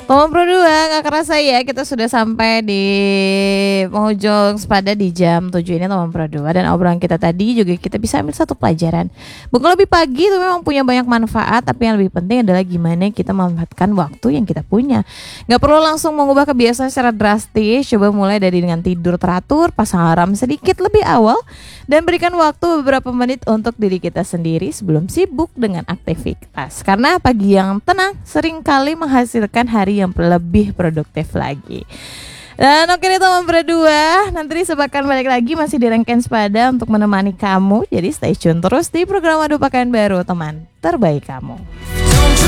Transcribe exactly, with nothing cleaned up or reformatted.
Teman Pro dua, gak kerasa ya kita sudah sampai di penghujung sepada di jam tujuh ini Teman Pro dua. Dan obrolan kita tadi juga kita bisa ambil satu pelajaran. Bukan lebih pagi itu memang punya banyak manfaat, tapi yang lebih penting adalah gimana kita memanfaatkan waktu yang kita punya. Gak perlu langsung mengubah kebiasaan secara drastis. Coba mulai dari dengan tidur teratur, pasang alarm sedikit lebih awal, dan berikan waktu beberapa menit untuk diri kita sendiri sebelum sibuk dengan aktivitas. Karena pagi yang tenang seringkali menghasilkan hari yang lebih produktif lagi. Dan oke nih teman berdua, nanti disebutkan balik lagi masih di Rangkaian Sepada untuk menemani kamu. Jadi stay tune terus di program Adu Pekan Baru, teman terbaik kamu.